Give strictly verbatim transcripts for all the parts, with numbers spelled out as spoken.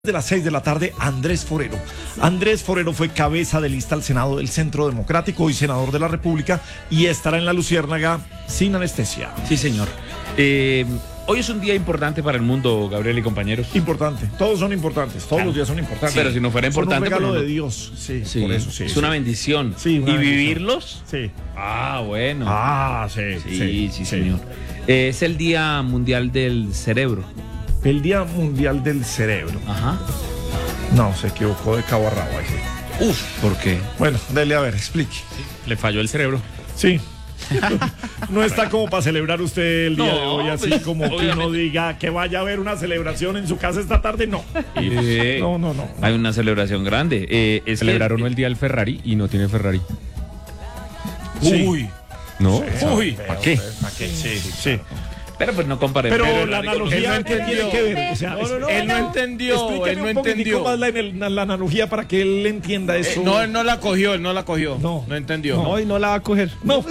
De las seis de la tarde, Andrés Forero. Andrés Forero fue cabeza de lista al Senado del Centro Democrático y senador de la República y estará en la Luciérnaga sin anestesia. Sí, señor. Eh, hoy es un día importante para el mundo, Gabriel y compañeros. Importante, todos son importantes, todos claro. los días son importantes. Pero si no fuera importante, son un regalo no... de Dios, sí, sí, por eso sí. Es sí. una bendición. Sí, una ¿Y bendición. vivirlos? Sí. Ah, bueno. Ah, sí, sí, sí, sí, sí señor. Sí. Eh, es el Día Mundial del Cerebro. El Día Mundial del Cerebro. Ajá. No, se equivocó de cabo a rabo ahí. Uf, ¿por qué? Bueno, dele a ver, explique. Sí, le falló el cerebro. Sí. No está como para celebrar usted el día no, de hoy, así pues, como que uno diga que vaya a haber una celebración en su casa esta tarde, no. Eh, no, no, no. Hay una celebración grande. Eh, es Celebraron que, el día del Ferrari y no tiene Ferrari. Sí. Uy. ¿No? Sí, Uy, ¿para ¿para qué? qué? ¿Para qué? Sí, sí. Pero pues no comparemos. Pero, Pero la analogía analogía no que entendió. tiene que ver. O sea, No, no, no, él él no entendió, explíqueme él no un poquitico entendió. más la, la, la analogía para que él entienda eso. Eh, no, él no la cogió, él no la cogió. No. No entendió. No. Hoy no la va a coger. No.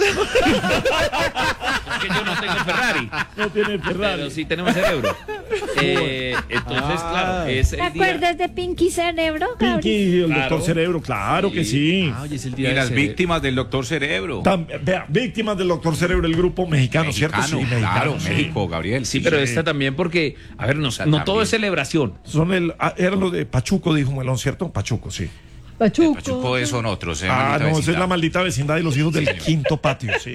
Que yo no tengo Ferrari. No tiene Ferrari. Pero sí tenemos cerebro. Eh, entonces, Ah. claro, es ¿Te el día. acuerdas de Pinky Cerebro, Gabriel? Pinky, el Claro. doctor Cerebro, claro que sí. Ah, oye, es el Y día del las cerebro. víctimas del doctor Cerebro. Tam- vea, víctimas del doctor Cerebro, el grupo mexicano, ¿cierto? Mexicano, Sí, claro, sí. México, Gabriel. Sí, pero esta también porque, a ver, no, Esta no todo también. es celebración. Son el, ah, era lo de Pachuco, dijo Melón, ¿cierto? Pachuco, sí. Pachuco. Pachuco de son otros. Eh, Ah, maldita no, esa es vecindad. la maldita vecindad de los hijos del quinto patio, sí.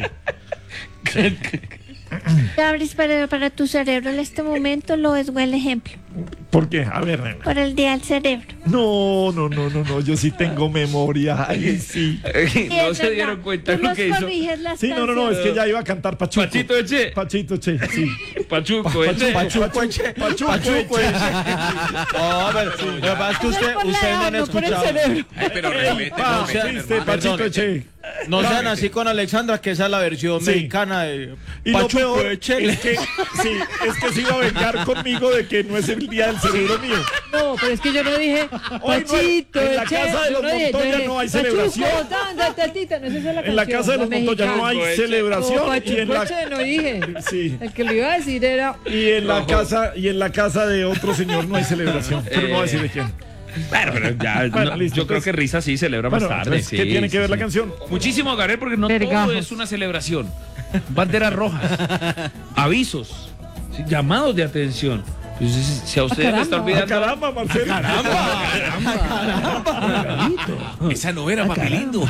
Gabriel, para, para tu cerebro en este momento lo es buen ejemplo. ¿Por qué? A ver, nena. Por el Día del Cerebro. No, no, no, no, no, yo sí tengo memoria. Ay, sí. No se dieron cuenta Tú lo nos que hizo. corriges las Sí, no, no, no, es que ya iba a cantar Pachuco. Pachito Eche. Pachito Che, sí. Pachuco, Eche. Pachuco Eche. Pachuco Pachuco, Eche. No, pero lo que pasa es que usted, Por la ustedes no edad, han no por el escuchado. cerebro. Ay, pero respete, Ah, respete, triste, hermano. Pachito Perdón. Che. No sean así con Alexandra, que esa es la versión Sí. mexicana de Y lo Pachuco peor Eche. es que, sí, es que se iba a vengar conmigo de que no es el día del cerebro mío. No, pero es que yo no dije Hoy no hay- Pachito, en la Eche, casa de yo los no dije, yo Montoya dije, no hay Pachuco, celebración. tan, tan, tatita, no, esa es la En la canción, casa de los Montoya no hay mexicana. celebración. No, Y en Pachuco la, Eche no dije. sí. El que lo iba a decir era Y en la casa, y en la casa de otro señor no hay celebración. Pero no voy a decir de quién. Bueno, pero ya, Bueno, no, listo, yo creo entonces- que Risa sí celebra Bueno, más tarde. entonces, Sí, ¿qué tiene que sí, ver la sí. canción? Muchísimo, Gabriel, porque no Vergajos. todo es una celebración. Banderas rojas, avisos, sí, llamados de atención. Pues, si- si a ustedes les está caramba. olvidando. Ah, caramba, Marcelo. Esa no era, papi lindo.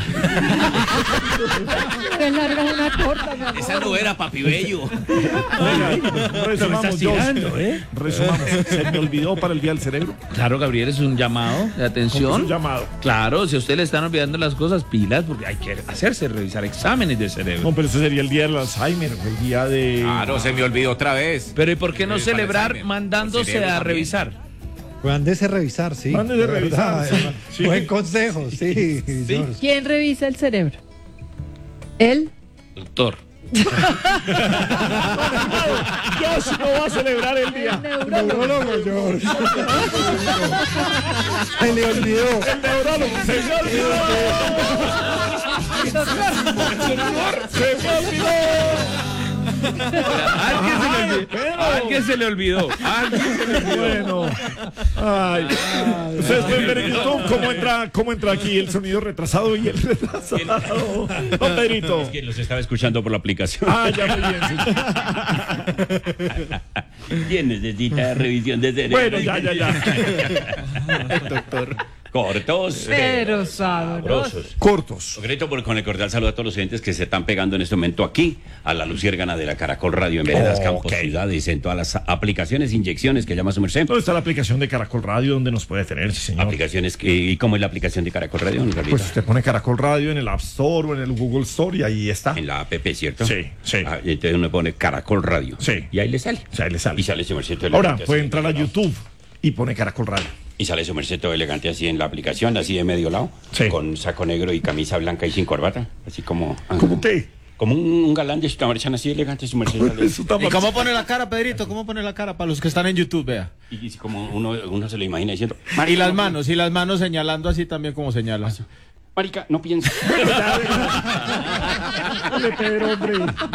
que larga una corta, mi amor. Esa no era, papi bello. Venga, resumamos, yo, ¿eh? resumamos. Se me olvidó para el día del cerebro. Claro, Gabriel, es un llamado de Es un atención. llamado. Claro, si a ustedes le están olvidando las cosas, pilas, porque hay que hacerse revisar exámenes de cerebro. No, pero eso sería el día del Alzheimer, el día de. Claro, se me olvidó otra vez. Pero ¿y por qué no Sí, para celebrar Alzheimer. mandándose El cerebro a también. revisar? Mándese revisar, sí. Mándese de revisar, verdad, sí. eh, Sí. Buen consejo, sí. George. ¿Quién revisa el cerebro? ¿Él? Doctor. Dios no va a celebrar el día. El neurólogo. Neurólogo, George. Se le olvidó. El neurólogo se me olvidó. Se me olvidó. ¿A alguien se le olvidó? ¿A alguien se le olvidó? Bueno. Ay. Ustedes pueden ver en YouTube cómo entra, cómo entra aquí el sonido retrasado y el retrasado. Don Pedrito. Que los estaba escuchando por la aplicación. Ah, ya muy bien. Sí. ¿Quién necesita revisión de cerebro? Bueno, ya, ya, ya. Doctor. Cortos. Pero sabrosos. sabrosos. Cortos. Concreto, por, con el cordial saludo a todos los oyentes que se están pegando en este momento aquí a la Luciérnaga de la Caracol Radio en Veredas, Ok. Campos, Ciudades, en todas las aplicaciones, inyecciones que llama su merced. ¿Dónde está la aplicación de Caracol Radio donde nos puede tener, sí, señor? Aplicaciones que, ¿y cómo es la aplicación de Caracol Radio? En, realidad? Pues usted pone Caracol Radio en el App Store o en el Google Store y ahí está. En la app, ¿cierto? Sí, sí. Ah, y entonces uno pone Caracol Radio. Sí. Y ahí le sale. O sea, ahí le sale. Y sale su merced todo Ahora elegante puede así, entrar a medio lado. YouTube y pone Caracol Radio. Y sale su merced todo elegante así en la aplicación, así de medio lado. Sí. Con saco negro y camisa blanca y sin corbata. Así como... ¿Cómo qué? Como un, un galán de su marchan así elegante su merced. sale. Eso está ¿Y cómo pone la cara, Pedrito? ¿Cómo pone la cara para los que están en YouTube, vea? Y, y como uno, uno se lo imagina diciendo... Y las manos, y las manos señalando así también como señala. marica, no piensa. Dale, Pedro, hombre.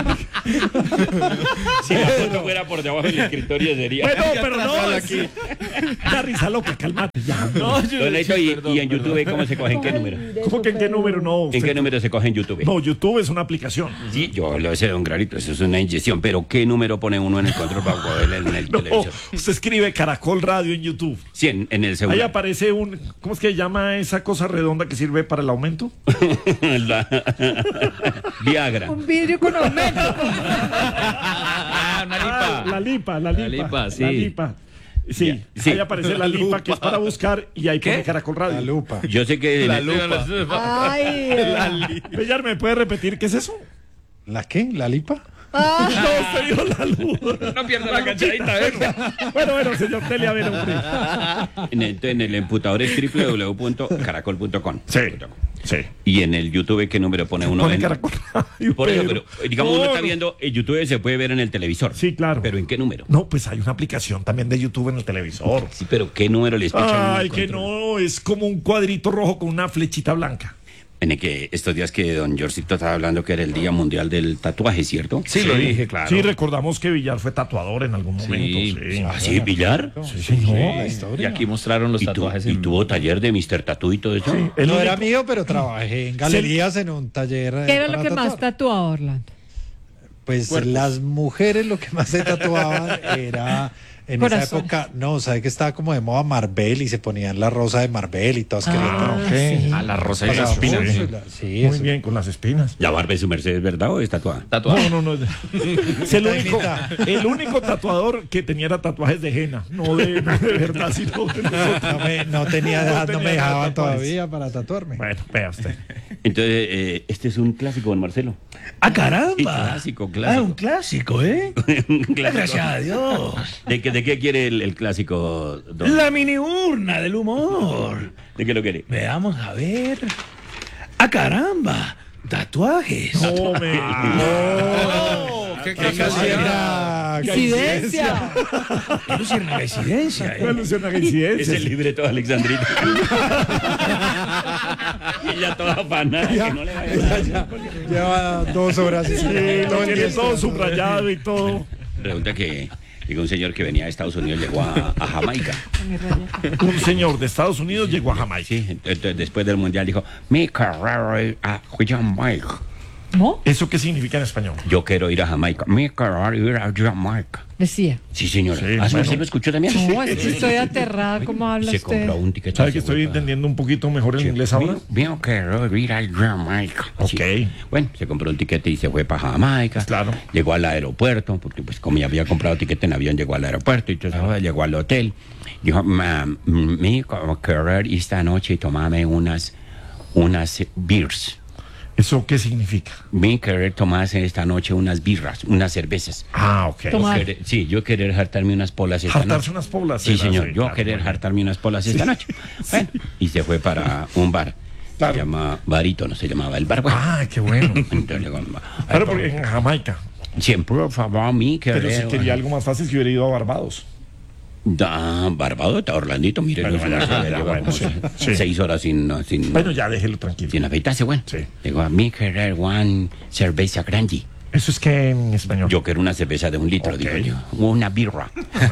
Si la foto fuera por debajo del escritorio sería. Bueno, pero no. Es una risa loca, cálmate ya. No, yo- Don Leito, sí, y, perdón, y en perdón. YouTube, ¿cómo se coge? ¿En qué número? ¿Cómo que en qué número no? ¿En Usted- qué número se coge en YouTube? No, YouTube es una aplicación. Sí, yo lo sé, don Clarito, eso es una inyección, pero ¿qué número pone uno en el control para poder en el No, televisor? usted escribe Caracol Radio en YouTube. Sí, en, en el Ahí celular. aparece un, ¿cómo es que se llama esa cosa redonda que sirve para el aumento? La- Viagra. Un vidrio con aumento. Ah, una lipa. Ah, la lipa, la lipa. lipa, sí. La lipa. Sí, Ya, sí. ahí aparece la lipa que es para buscar y ahí pone Caracol Radio. La lupa. Yo sé que... La lupa. Ay. Bellar, ¿me puede repetir qué es eso? ¿La qué? ¿La lipa? Ah, No, se dio la luz. No pierda la cachadita, ¿eh? Bueno, bueno, señor Tele, a ver, hombre. En el, en el emputador es doble u doble u doble u punto caracol punto com. Sí, sí. Y en el YouTube, ¿qué número pone uno? Pone en- Caracol Radio. Por eso, Pedro. pero digamos, uno No, está no. viendo, el YouTube se puede ver en el televisor. Sí, claro. ¿Pero en qué número? No, pues hay una aplicación también de YouTube en el televisor. Sí, pero ¿qué número le escuchan? Ay, que no, es como un cuadrito rojo con una flechita blanca. En el que estos días que don Georgito estaba hablando que era el Día Mundial del Tatuaje, ¿cierto? Sí, lo dije, claro. Sí, recordamos que Villar fue tatuador en algún momento. Sí, ¿Ah, sí, Villar? sí, señor. La historia. Y aquí mostraron los ¿Y, tu- tatuajes. y en- tuvo taller de mister Tatú y todo eso? El No era único- mío, pero trabajé en galerías en un taller. eh, ¿qué era lo para que más tatuar. tatuaba Orlando? Pues las mujeres lo que más se tatuaban era en Corazones. esa época, no, sabe que estaba como de moda Marvel y se ponían la rosa de Marvel y todas querían. Ah, ok. Ah, la rosa y Pasaba las espinas. mucho, Sí. la- sí, Muy eso. bien, con las espinas. ¿La barba de su merced es verdad o es tatuada? Tatuaje. No, no, no. Es el Mitad y único, mitad. el único tatuador que tenía era tatuajes de henna, no de, no de verdad, sino de nosotros. No, me, no tenía edad, no, tenía me edad dejaban tatuajes. todavía para tatuarme. Bueno, vea usted. Entonces, eh, este es un clásico, don Marcelo. ¡Ah, Sí, caramba! clásico, clásico. Ah, un clásico, ¿eh? Un clásico. Gracias a Dios. ¿De qué, de qué quiere el, el clásico, don? La mini urna del humor. ¿De qué lo quiere? Veamos a ver. ¡Ah, caramba! Tatuajes. No, me. Oh, qué Era casualidad. Incidencia. ¡Qué luciérnaga incidencia! Una ¿eh? ilusión Es incidencia. el libreto de Alexandrita. Ella toda afanada, que no le vaya a dar. Lleva dos horas. Sí, lo tiene todo subrayado y todo. Resulta que llegó un señor que venía de Estados Unidos, llegó a, a Jamaica. Un señor de Estados Unidos llegó a Jamaica. Sí, entonces después del mundial dijo, mi carrera es a Jamaica. ¿No? ¿Eso qué significa en español? Yo quiero ir a Jamaica. Mi carrera ir a Jamaica. Decía. Sí, señora. Sí, ¿Ah, sí, bueno. ¿usted lo escuchó también? No, es que estoy aterrada. ¿Cómo habla Se usted? compró un ticket. ¿Sabe y que se fue estoy para- entendiendo un poquito mejor el inglés ahora? Mi, mi quiero ir a Jamaica. Ok. Bueno, se compró un tiquete y se fue para Jamaica. Claro. Llegó al aeropuerto, porque pues como ya había comprado tiquete en avión, llegó al aeropuerto y entonces ah, llegó al hotel. Dijo, "Ma- mi querer esta noche tomarme unas, unas beers. ¿Eso qué significa? Mi querer tomarse esta noche unas birras, unas cervezas. Ah, ok. Toma. Querer- sí, yo querer hartarme unas polas esta Hartarse noche. unas polas. Sí, era, señor, sí, yo claro, querer muy bien. hartarme unas polas esta noche. Bueno, y se fue para un bar. Claro. Se llama Barítono, se llamaba el bar. Bueno, Ah, qué bueno. entonces llegó, Claro, porque en Jamaica. siempre, por favor, mi querer. Pero si quería algo más fácil, que hubiera ido a Barbados. Da, Barbado, está Orlandito, mire, Bueno, no, ya, no, ya, ya, ya, lleva bueno, como sí, se- sí. seis horas sin, no, sin, Bueno, ya déjelo tranquilo. sin afeitarse, bueno. Sí. Digo, a mi querer one cerveza grande. Eso es que en español. Yo quiero una cerveza de un litro, Ok. digo yo. Una birra.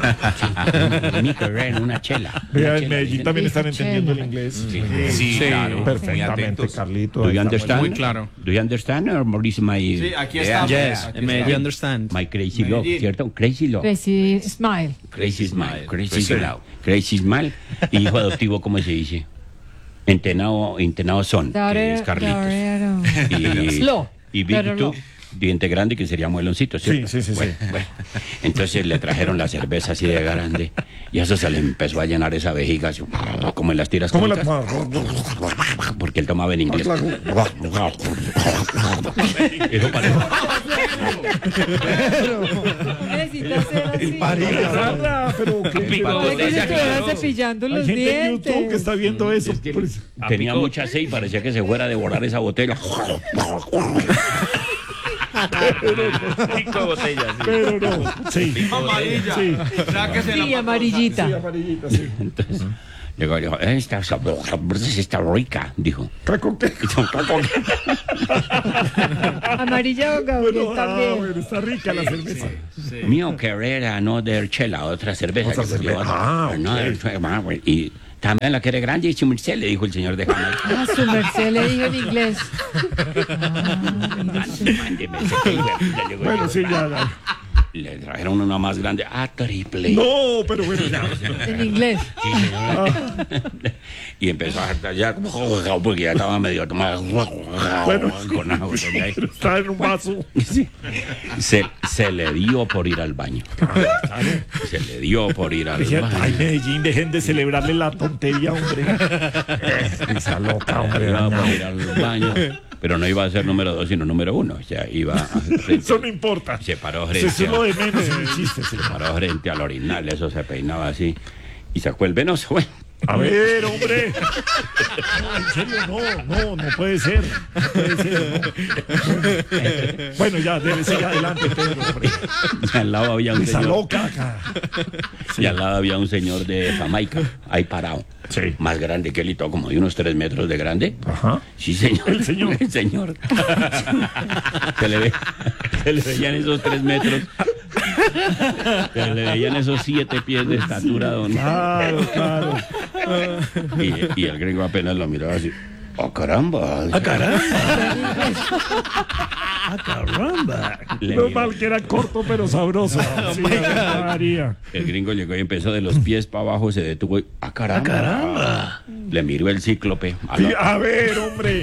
Sí, mi querer una chela. Vea, Una en chela, Medellín dicen. también están Dice entendiendo el chela. inglés. Sí, claro. Muy Perfectamente, atentos. Carlito. Do ahí you está understand? Muy claro. Do you understand or is my, Sí, aquí está. Yes, aquí may está. you understand? my crazy love, Medellín. ¿cierto? Crazy love. Crazy Smile. Crazy smile. Crazy Sí. smile. Crazy smile. Y hijo adoptivo, ¿cómo se dice? Entenado, entenado son, que es Carlitos. Y, Slow, y pero Big Two, diente grande, que sería mueloncito, ¿cierto? Sí, sí, sí, Bueno, sí. bueno. Entonces le trajeron la cerveza así de grande y eso se le empezó a llenar esa vejiga, así, como en las tiras ¿Cómo la cómicas, porque él tomaba en inglés. Eso parece. Necesita ser así. Carla, pero ¿qué? Pico pero- Parece que se botella, estuviera claro. cepillando Hay los gente en YouTube que dientes. está viendo eso. Es que Pues, tenía Apicó. mucha sed y parecía que se fuera a devorar esa botella. Cinco botellas. sí. pero no. Sí. Amarilla. Sí. Sáquese la Sí, patosa. amarillita. Sí, amarillita, sí. Entonces, Llegó y dijo, esta sabrosa, está rica, dijo. ¿Con qué? Amarilla o Gabriel Bueno, ah, también. bueno, está rica la cerveza. Mío querer another chela, otra cerveza. Otra que cogió, cerveza. Ah, another ok. chela, ah, bueno, y también la quiere grande y su merced, le dijo el señor de Jamaica. Ah, su merced le dijo en inglés. Mande, mándeme ese que ya llegó Bueno, el- sí, ya, ya. Le trajeron una más grande, a triple. No, pero bueno, ya. En inglés. Sí, señor. Y empezó a hartar ya, porque ya estaba medio tomado. Bueno, Con agua, ya. está en un vaso. Sí. Se, se le dio por ir al baño. Se le dio por ir al Decía, ay, baño. Medellín, dejen de celebrarle la tontería, hombre. Esa loca, hombre. Iba por ir al baño, pero no iba a ser número dos, sino número uno. O sea, iba a frente- Eso no importa. se paró Eso es frente, lo a, de menos en el chiste. sí. se paró frente al orinal, eso se peinaba así. Y sacó el venoso, bueno. A ver, hombre. No, en serio, no, no, no puede ser. No puede ser, no. Bueno, ya, debe seguir adelante, Pedro, hombre. Y al lado había un Esa señor. loca acá. Y al lado había un señor de Jamaica, ahí parado. Sí. Más grande que él y todo, como de unos tres metros de grande. Ajá. Sí, señor. El señor. El señor. Se le, ve, se le veían esos tres metros. Se le veían esos siete pies de estatura, don. Claro, claro. Y, y el gringo apenas lo miraba así. ¡Oh, caramba! ¡Ah, caramba! ¡Ah, caramba! Le No miró. mal que era corto, pero sabroso. Sí, María. El gringo llegó y empezó de los pies para abajo, se detuvo y. ¡Ah, caramba! caramba! Le miró el cíclope. A Sí, la- a ver, hombre.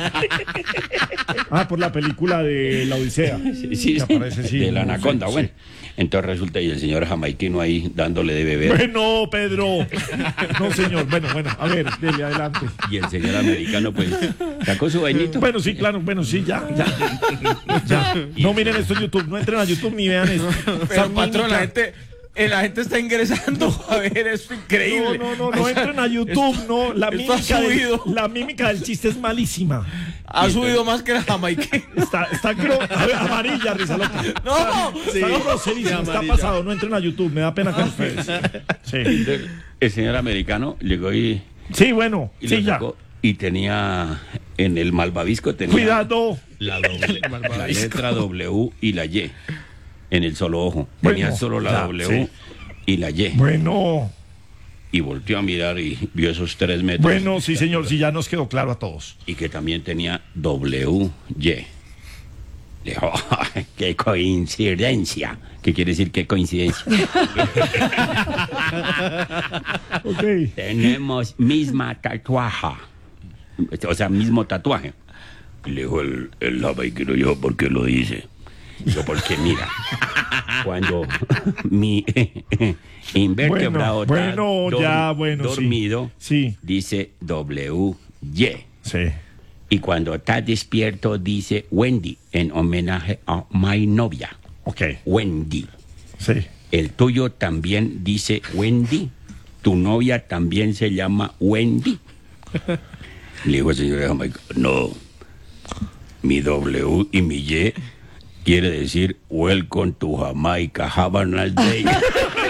Ah, por la película de La Odisea. Sí, sí, Que aparece, sí. de la anaconda, Sí, bueno. Entonces resulta y el señor jamaiquino ahí dándole de beber. Bueno, Pedro. No, señor. Bueno, bueno, a ver, dele adelante. Y el señor americano pues sacó su bañito. Bueno, sí, claro, bueno, sí, ya, ya. Ya. No miren esto en YouTube, no entren a YouTube ni vean esto. Pero, patrón, la gente, eh, la gente está ingresando a ver, es increíble. No, no, no, no entren a YouTube, no. La esto ha mímica, del, subido. la mímica del chiste es malísima. Ha subido más que la jamaiquina. Está, está gro- a ver, amarilla, risa loca. No, Está groserísimo, está pasado. No entren a YouTube, me da pena con ustedes. Sí, El señor americano llegó y, sí bueno, y sí, lo ya. sacó y tenía en el malvavisco tenía Cuidado. la, doble- la letra W y la Y en el solo ojo. Bueno, Tenía solo la ya, W sí. y la Y. Bueno, Y volteó a mirar y vio esos tres metros. bueno, sí, señor, sí, ya nos quedó claro a todos. Y que también tenía W Y. Le dijo, "Ay, qué coincidencia. ¿Qué quiere decir qué coincidencia? Ok. Tenemos misma tatuaje. O sea, mismo tatuaje. Y le dijo el, el jamaiquino, yo, ¿por qué lo dice? Yo, porque mira, cuando mi invertebrado Bueno, está bueno, dor- ya, bueno, sí. dormido, Sí, dice W Y. sí. Y cuando está despierto dice Wendy, en homenaje a mi novia. Ok, Wendy. sí. El tuyo también dice Wendy. Tu novia también se llama Wendy. Le dijo el señor de Jamaica, no. Mi W y mi Y quiere decir Welcome to Jamaica. Have a nice day.